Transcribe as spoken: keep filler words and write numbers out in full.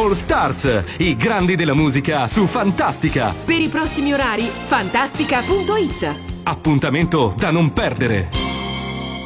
All Stars, i grandi della musica su Fantastica. Per i prossimi orari, fantastica punto it. Appuntamento da non perdere.